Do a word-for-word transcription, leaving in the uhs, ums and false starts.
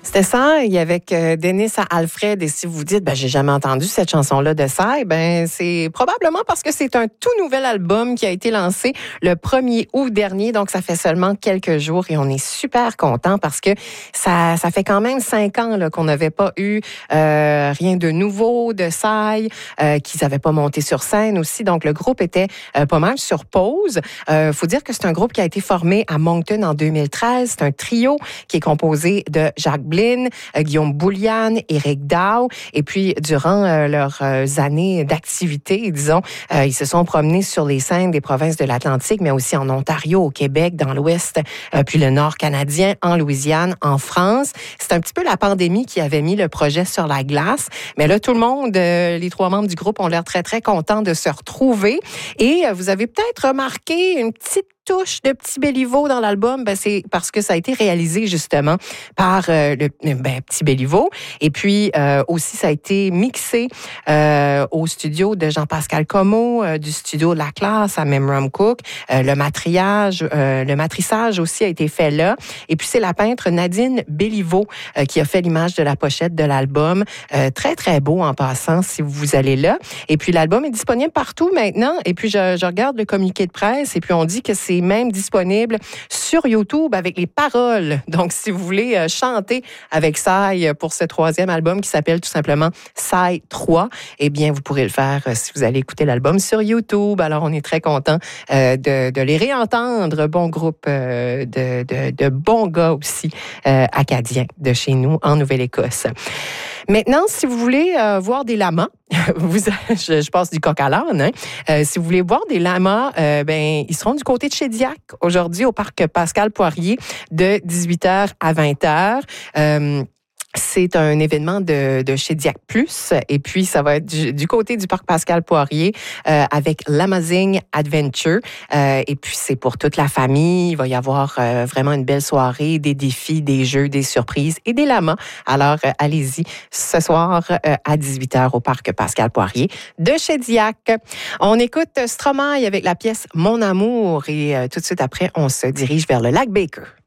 C'était Saï avec euh, Denis Alfred. Et si vous vous dites, ben, j'ai jamais entendu cette chanson-là de Saï, ben, c'est probablement parce que c'est un tout nouvel album qui a été lancé le premier août dernier. Donc, ça fait seulement quelques jours et on est super contents parce que ça, ça fait quand même cinq ans là, qu'on n'avait pas eu euh, rien de nouveau de Saï, euh, qu'ils n'avaient pas monté sur scène aussi. Donc, le groupe était euh, pas mal sur pause. Euh, faut dire que c'est un groupe qui a été formé à Moncton en deux mille treize. C'est un trio qui est composé de Jacques Blin, euh, Guillaume Boulian, Éric Dow. Et puis, durant euh, leurs euh, années d'activité, disons, euh, ils se sont promenés sur les scènes des provinces de l'Atlantique, mais aussi en Ontario, au Québec, dans l'Ouest, euh, puis le Nord canadien, en Louisiane, en France. C'est un petit peu la pandémie qui avait mis le projet sur la glace. Mais là, tout le monde, euh, les trois membres du groupe ont l'air très, très contents de se retrouver. Et euh, vous avez peut-être remarqué une petite touche de Petit Béliveau dans l'album, ben c'est parce que ça a été réalisé justement par euh, le ben, Petit Béliveau. Et puis euh, aussi, ça a été mixé euh, au studio de Jean-Pascal Comeau, euh, du studio La Classe à Memram Cook. Euh, le matriage, euh, le matrissage aussi a été fait là. Et puis c'est la peintre Nadine Béliveau euh, qui a fait l'image de la pochette de l'album. Euh, très très beau en passant si vous allez là. Et puis l'album est disponible partout maintenant. Et puis je, je regarde le communiqué de presse et puis on dit que c'est même disponible sur YouTube avec les paroles. Donc, si vous voulez euh, chanter avec Saï pour ce troisième album qui s'appelle tout simplement Saï trois, eh bien, vous pourrez le faire euh, si vous allez écouter l'album sur YouTube. Alors, on est très contents euh, de, de les réentendre. Bon groupe euh, de, de, de bons gars aussi euh, acadiens de chez nous en Nouvelle-Écosse. Maintenant, si vous voulez euh, voir des lamas, vous, je, je passe du coq à l'âne, hein? Euh, si vous voulez voir des lamas, euh, ben ils seront du côté de Shediac aujourd'hui au parc Pascal Poirier de dix-huit heures à vingt heures. Euh, C'est un événement de, de Shediac Plus et puis ça va être du, du côté du parc Pascal Poirier euh, avec l'Amazing Adventure euh, et puis c'est pour toute la famille. Il va y avoir euh, vraiment une belle soirée, des défis, des jeux, des surprises et des lamas. Alors euh, allez-y ce soir euh, à dix-huit heures au parc Pascal Poirier de Shediac. On écoute Stromae avec la pièce Mon amour et euh, tout de suite après on se dirige vers le lac Baker.